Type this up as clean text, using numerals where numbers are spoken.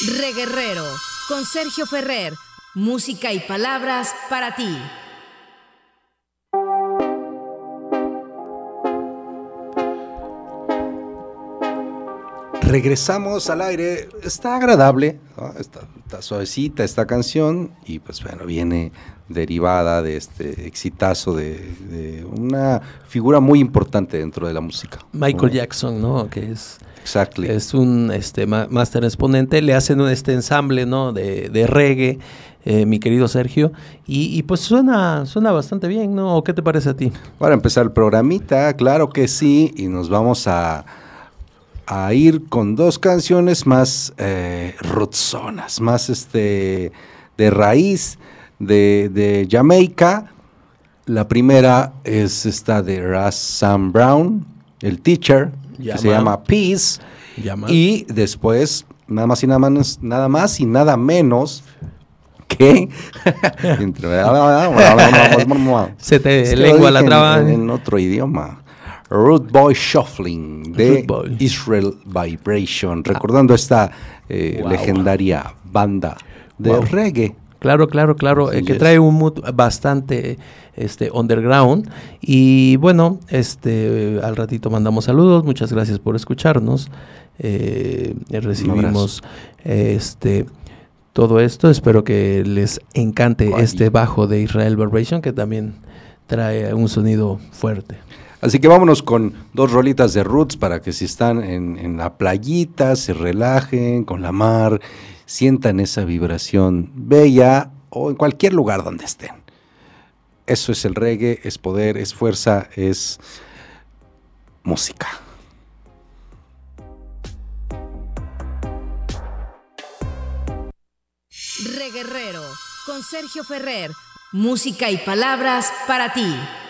Reguerrero, con Sergio Ferrer, música y palabras para ti. Regresamos al aire, está agradable, ¿no? Está suavecita esta canción y pues bueno, viene derivada de este exitazo de una figura muy importante dentro de la música. Michael Jackson, ¿no? Que es... Exactly. Es un máster exponente, le hacen ensamble, ¿no? de reggae, mi querido Sergio, y pues suena bastante bien, ¿no? ¿Qué te parece a ti? Para empezar el programita, claro que sí, y nos vamos a ir con dos canciones más rootzonas, más de raíz de Jamaica. La primera es esta de Ras Sam Brown, el Teacher, que se llama Peace, y después nada más y nada menos que se te lengua la traba en otro idioma. Rude Boy Shuffling de Israel Vibration, recordando esta legendaria banda de reggae. Claro, que trae un mood bastante underground. Y bueno, al ratito mandamos saludos, muchas gracias por escucharnos. Recibimos todo esto, espero que les encante este bajo de Israel Vibration, que también trae un sonido fuerte. Así que vámonos con dos rolitas de roots para que si están en la playita, se relajen con la mar, sientan esa vibración bella o en cualquier lugar donde estén. Eso es el reggae, es poder, es fuerza, es música. Reguerrero, con Sergio Ferrer, música y palabras para ti.